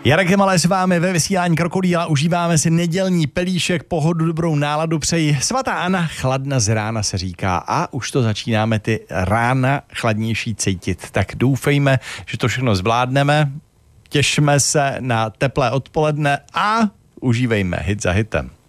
Jarek Hymalé s vámi ve vysílání Krokodýla. Užíváme si nedělní pelíšek, pohodu, dobrou náladu přeji. Svatá Anna, chladna z rána se říká a už to začínáme ty rána chladnější cítit. Tak doufejme, že to všechno zvládneme. Těšme se na teplé odpoledne a užívejme hit za hitem.